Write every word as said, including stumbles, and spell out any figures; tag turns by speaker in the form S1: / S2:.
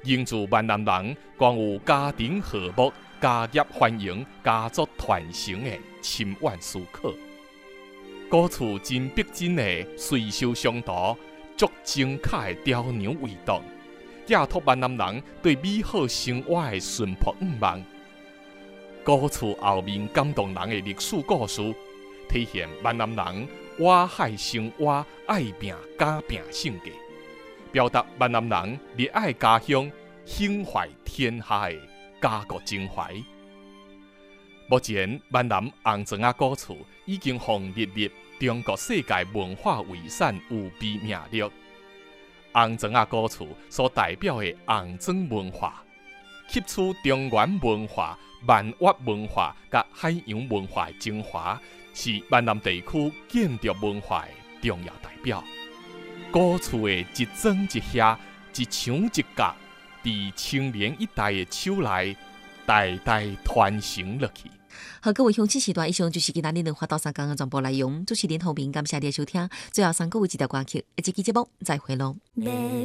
S1: 迎住闽南人光有家庭和睦、家业繁荣、家族传承的深远思考。古厝真逼真的水修相图，足精巧的雕梁画栋，寄托闽南人对美好生活的淳朴愿望。古厝后面感动人的历史故事，体现闽南人挖海生活、爱拼敢拼性格，表达闽南人热爱家乡、胸怀天下的家国情怀。目前，闽南红砖仔古厝已经获列入中国世界文化遗产有备名录。红砖仔古厝所代表的红砖文化，吸取中原文化、闽粤文化甲海洋文化的精华，是闽南地区建筑文化的重要代表。古厝的一砖一瓦、一墙一角，伫青年一代的手内，代代传承落去。
S2: 好，各位乡亲时段，以上就是今仔日两发到三讲的全部内容。主持人洪明，感谢你的收听。最后，三各位一条歌曲，一集节目再会咯。